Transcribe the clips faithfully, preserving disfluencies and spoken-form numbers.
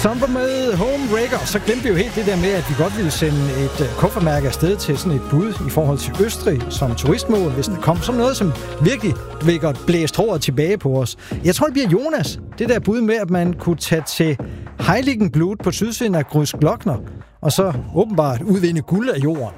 Stomper med Homebreaker. Så glemte vi jo helt det der med, at vi godt ville sende et uh, kuffermærke afsted til sådan et bud i forhold til Østrig som turistmål, hvis der kom som noget, som virkelig vil godt blæse trådet tilbage på os. Jeg tror, det bliver Jonas. Det der bud med, at man kunne tage til Heiligenblut på sydsiden af Großglockner, og så åbenbart udvinde guld af jorden.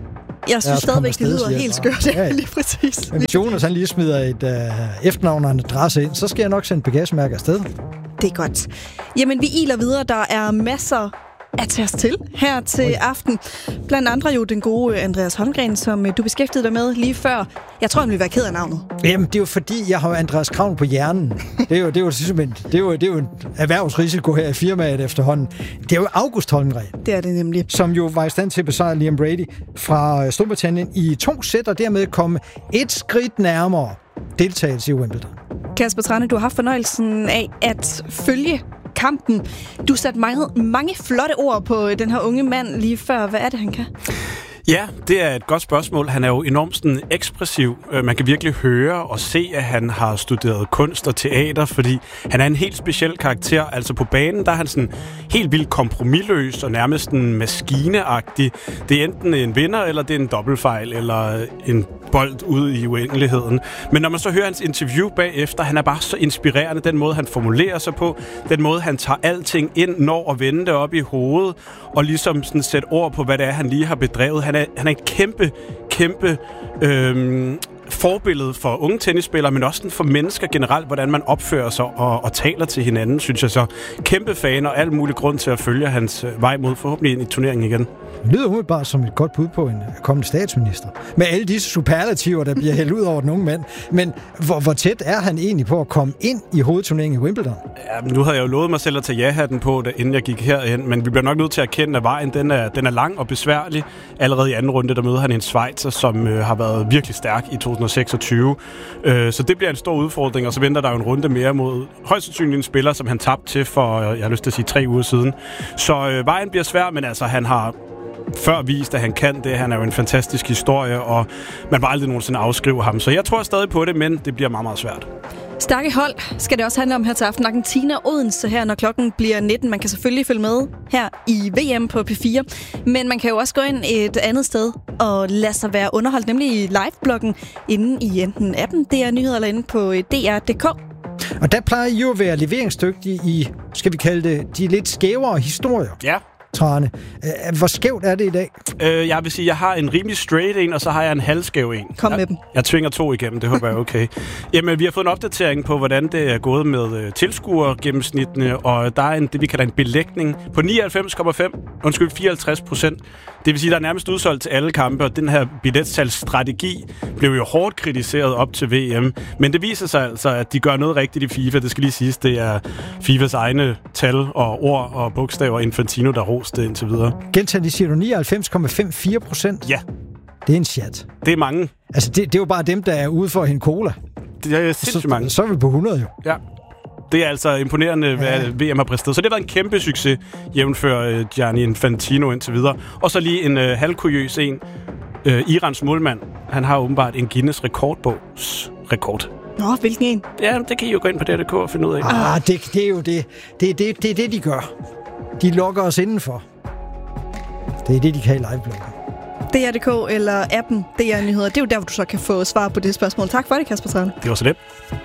Jeg synes stadigvæk, det lyder helt skørt. Ja, lige præcis. Men hvis Jonas han lige smider et uh, efternavn og en adresse ind, så skal jeg nok sende bagagemærke afsted. Det er godt. Jamen, vi iler videre. Der er masser at tage os til her til Oi. aften. Blandt andre jo den gode Andreas Holmgren, som du beskæftigede dig med lige før. Jeg tror, han ville være ked af navnet. Jamen, det er jo fordi, jeg har Andreas Kravn på hjernen. Det er jo, det er jo, det er jo, det er jo en erhvervsrisiko her i firmaet efterhånden. Det er jo August Holmgren. Det er det nemlig. Som jo var i stand til at besejre Liam Brady fra Storbritannien i to sæt, og dermed komme et skridt nærmere deltagelse i Wimbledon. Kasper Tranæ, du har haft fornøjelsen af at følge kampen. Du satte mange, mange flotte ord på den her unge mand lige før. Hvad er det, han kan? Ja, det er et godt spørgsmål. Han er jo enormt sådan ekspressiv. Man kan virkelig høre og se, at han har studeret kunst og teater, fordi han er en helt speciel karakter. Altså på banen, der er han sådan helt vildt kompromisløs og nærmest en maskineagtig. Det er enten en vinder, eller det er en dobbeltfejl, eller en bold ud i uendeligheden. Men når man så hører hans interview bagefter, han er bare så inspirerende. Den måde, han formulerer sig på, den måde, han tager alting ind, når og vender det op i hovedet, og ligesom sådan sætte ord på, hvad det er, han lige har bedrevet. Han er, han er et kæmpe, kæmpe øhm, forbillede for unge tennisspillere, men også for mennesker generelt, hvordan man opfører sig og, og taler til hinanden, synes jeg så. Kæmpe fan og alt mulig grund til at følge hans vej mod forhåbentlig ind i turneringen igen. Det lyder umiddelbart som et godt bud på en kommende statsminister. Med alle disse superlativer, der bliver hældt ud over den unge mand. Men hvor, hvor tæt er han egentlig på at komme ind i hovedturneringen i Wimbledon? Ja, nu havde jeg jo lovet mig selv at tage ja-hatten på, da, inden jeg gik herhen. Men vi bliver nok nødt til at erkende, at vejen den er, den er lang og besværlig. Allerede i anden runde, der møder han en schweizer, som øh, har været virkelig stærk i to tusind og seksogtyve. Øh, så det bliver en stor udfordring, og så venter der jo en runde mere mod højst sandsynligt en spiller, som han tabte til for, jeg har lyst til at sige, tre uger siden. Så øh, vejen bliver svær, men altså han har før vist, at han kan det. Han er jo en fantastisk historie, og man vil aldrig nogensinde afskrive ham. Så jeg tror stadig på det, men det bliver meget, meget svært. Stærke hold skal det også handle om her til aften. Argentina og Odense her, når klokken bliver nitten. Man kan selvfølgelig følge med her i V M på P fire, men man kan jo også gå ind et andet sted og lade sig være underholdt, nemlig i live-bloggen inde i enten appen D R Nyheder eller inde på D R punktum d k. Og der plejer I jo at være leveringsdygtige i, skal vi kalde det, de lidt skævere historier. Ja. Tranæ. Hvor skævt er det i dag? Øh, jeg vil sige, jeg har en rimelig straight en, og så har jeg en halvskæv en. Kom med jeg, dem. Jeg tvinger to igennem, det håber jeg er okay. Jamen, vi har fået en opdatering på, hvordan det er gået med uh, tilskuergennemsnittene, og der er en, det, vi kalder en belægning på nioghalvfems komma fem, undskyld, fireoghalvtreds procent. Det vil sige, der er nærmest udsolgt til alle kampe, og den her billetsalgsstrategi blev jo hårdt kritiseret op til V M. Men det viser sig altså, at de gør noget rigtigt i FIFA. Det skal lige siges, det er FIFAs egne tal og ord og bogstaver Infantino, der roste det indtil videre. Gentag, de siger du nioghalvfems komma femoghalvfjerds procent? Ja. Det er en chat. Det er mange. Altså, det, det er jo bare dem, der er ude for at hente cola. Det er sindssygt mange. Så, så er vi på hundrede jo. Ja. Det er altså imponerende, hvad ja. V M har præsteret. Så det har været en kæmpe succes, jævnfør uh, Gianni Infantino indtil videre. Og så lige en uh, halvkuriøs en. Uh, Irans målmand, han har åbenbart en Guinness rekordbogs rekord. Nå, hvilken en? Ja, det kan I jo gå ind på D R punktum d k og finde ud af. Ah, det, det er jo det. Det er det, det, det, de gør. De lukker os indenfor. Det er det, de kan i livebloggen. D R punktum d k eller appen D R Nyheder. Det er jo der, hvor du så kan få svar på det spørgsmål. Tak for det, Kasper Tranæ. Det var så det.